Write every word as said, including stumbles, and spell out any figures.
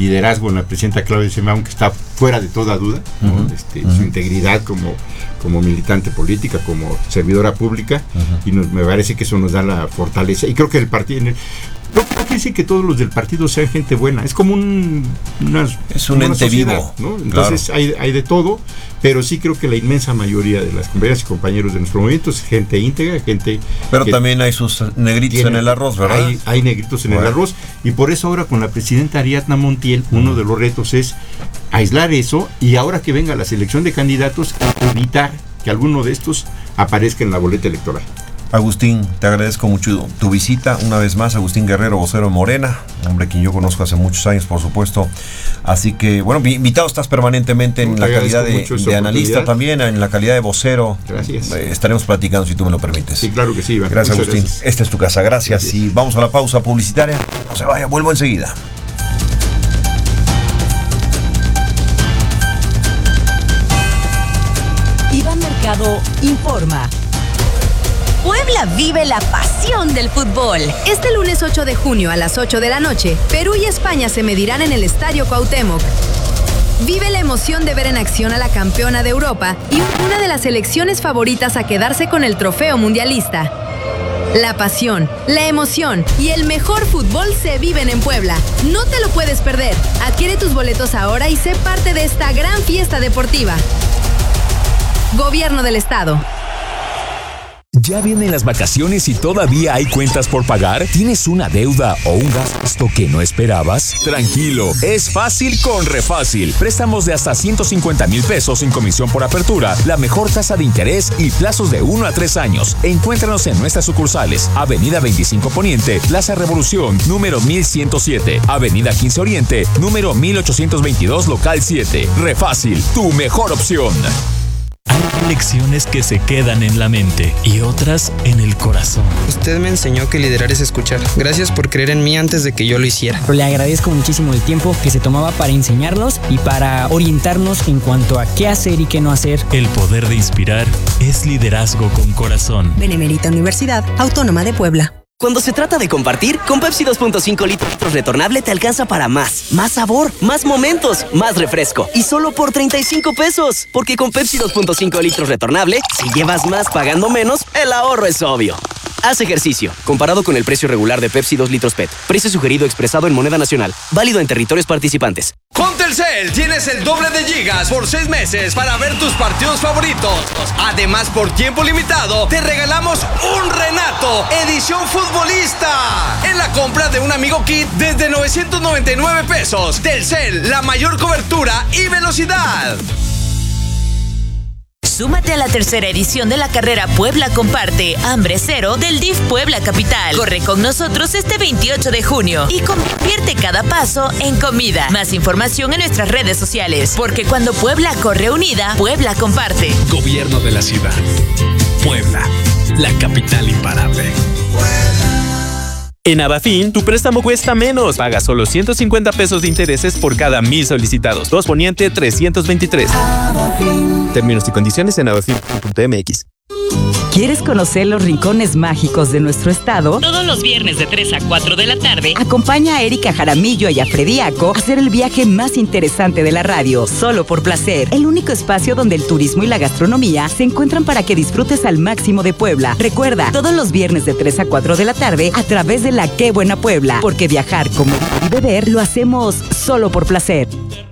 liderazgo en la presidenta Claudia Sheinbaum, que está fuera de toda duda, ¿no? uh-huh. este, uh-huh. su integridad como, como militante política, como servidora pública, uh-huh. y nos, me parece que eso nos da la fortaleza, y creo que el partido... En el, No quiere decir que todos los del partido sean gente buena, es como un una, es un ente sociedad, vivo, ¿no? Entonces claro. hay, hay de todo, pero sí creo que la inmensa mayoría de las compañeras y compañeros de nuestro movimiento es gente íntegra, gente... Pero también hay sus negritos tiene, en el arroz, ¿verdad? Hay, hay negritos en bueno. el arroz, y por eso ahora con la presidenta Ariadna Montiel, uh-huh. uno de los retos es aislar eso, y ahora que venga la selección de candidatos, evitar que alguno de estos aparezca en la boleta electoral. Agustín, te agradezco mucho tu visita una vez más. Agustín Guerrero, vocero de Morena, hombre quien yo conozco hace muchos años, por supuesto. Así que, bueno, invitado estás permanentemente en la calidad de, de analista también, en la calidad de vocero. Gracias. Eh, estaremos platicando si tú me lo permites. Sí, claro que sí, Iván. Gracias, Muchas Agustín. Gracias. Esta es tu casa. Gracias. gracias. Y vamos a la pausa publicitaria. No se vaya, vuelvo enseguida. Iván Mercado informa. Puebla vive la pasión del fútbol. Este lunes ocho de junio a las ocho de la noche, Perú y España se medirán en el Estadio Cuauhtémoc. Vive la emoción de ver en acción a la campeona de Europa y una de las selecciones favoritas a quedarse con el trofeo mundialista. La pasión, la emoción y el mejor fútbol se viven en Puebla. No te lo puedes perder. Adquiere tus boletos ahora y sé parte de esta gran fiesta deportiva. Gobierno del Estado. ¿Ya vienen las vacaciones y todavía hay cuentas por pagar? ¿Tienes una deuda o un gasto que no esperabas? Tranquilo, es fácil con Refácil. Préstamos de hasta ciento cincuenta mil pesos sin comisión por apertura, la mejor tasa de interés y plazos de uno a tres años. Encuéntranos en nuestras sucursales: Avenida veinticinco Poniente, Plaza Revolución, número mil ciento siete, Avenida quince Oriente, número mil ochocientos veintidós, local siete. Refácil, tu mejor opción. Hay lecciones que se quedan en la mente y otras en el corazón. Usted me enseñó que liderar es escuchar. Gracias por creer en mí antes de que yo lo hiciera. Le agradezco muchísimo el tiempo que se tomaba para enseñarnos y para orientarnos en cuanto a qué hacer y qué no hacer. El poder de inspirar es liderazgo con corazón. Benemérita Universidad Autónoma de Puebla. Cuando se trata de compartir, con Pepsi dos punto cinco litros retornable te alcanza para más. Más sabor, más momentos, más refresco. Y solo por treinta y cinco pesos. Porque con Pepsi dos punto cinco litros retornable, si llevas más pagando menos, el ahorro es obvio. Haz ejercicio. Comparado con el precio regular de Pepsi dos litros P E T. Precio sugerido expresado en moneda nacional. Válido en territorios participantes. Con Telcel tienes el doble de gigas por seis meses para ver tus partidos favoritos. Además, por tiempo limitado, te regalamos un Renato edición futbolista en la compra de un Amigo Kit desde novecientos noventa y nueve pesos. Telcel, la mayor cobertura y velocidad. Súmate a la tercera edición de la carrera Puebla Comparte Hambre Cero del D I F Puebla Capital. Corre con nosotros este veintiocho de junio y convierte cada paso en comida. Más información en nuestras redes sociales, porque cuando Puebla corre unida, Puebla comparte. Gobierno de la ciudad. Puebla, la capital imparable. En Abafin, tu préstamo cuesta menos. Paga solo ciento cincuenta pesos de intereses por cada mil solicitados. dos Poniente trescientos veintitrés. Abafin. Términos y condiciones en abafin punto m x. ¿Quieres conocer los rincones mágicos de nuestro estado? Todos los viernes de tres a cuatro de la tarde. Acompaña a Erika Jaramillo y a Frediaco a hacer el viaje más interesante de la radio, solo por placer. El único espacio donde el turismo y la gastronomía se encuentran para que disfrutes al máximo de Puebla. Recuerda, todos los viernes de tres a cuatro de la tarde a través de la Qué Buena Puebla. Porque viajar, comer y beber lo hacemos solo por placer.